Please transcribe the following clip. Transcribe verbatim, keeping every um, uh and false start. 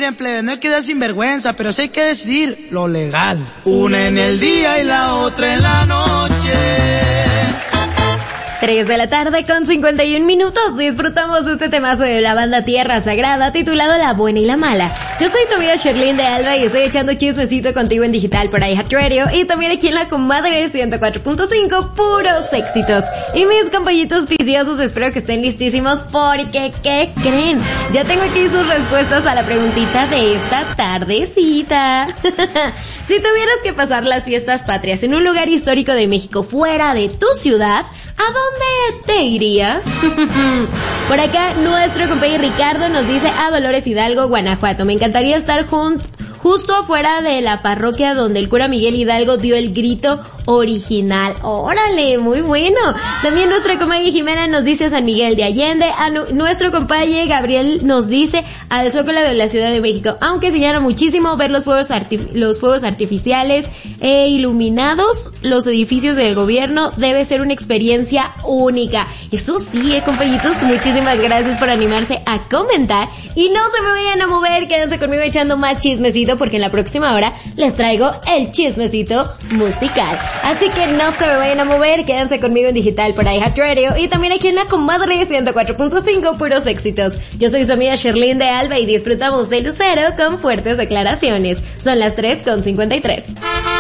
miren, plebe, no hay que dar sinvergüenza, pero sí hay que decidir lo legal. Una en el día y la otra en la noche. tres de la tarde con cincuenta y un minutos. Disfrutamos de este temazo de la banda Tierra Sagrada titulado La Buena y la Mala. Yo soy tu amiga Sherlyn de Alba y estoy echando chismecito contigo en digital por iHeart Radio y también aquí en la comadre ciento cuatro punto cinco, puros éxitos. Y mis compañitos viciosos, espero que estén listísimos porque, ¿qué creen? Ya tengo aquí sus respuestas a la preguntita de esta tardecita. Si tuvieras que pasar las fiestas patrias en un lugar histórico de México fuera de tu ciudad, ¿a dónde te irías? Por acá, nuestro compañero Ricardo nos dice a Dolores Hidalgo, Guanajuato. Me encantaría estar junto, justo afuera de la parroquia donde el cura Miguel Hidalgo dio el grito original. ¡Órale! Muy bueno. También nuestra compañera Jimena nos dice a San Miguel de Allende. A nu- nuestro compañero Gabriel nos dice al Zócalo de la Ciudad de México. Aunque se llama muchísimo ver los fuegos, artif- los fuegos artificiales e iluminados, los edificios del gobierno, debe ser una experiencia única. Eso sí, eh, compañitos, muchísimas gracias por animarse a comentar. Y no se me vayan a mover, quédense conmigo echando más chismecito porque en la próxima hora les traigo el chismecito musical. Así que no se me vayan a mover, quédense conmigo en digital por iHeart Radio y también aquí en la comadre ciento cuatro punto cinco, puros éxitos. Yo soy su amiga Sherlyn de Alba y disfrutamos de Lucero con fuertes declaraciones. Son las tres con cincuenta y tres.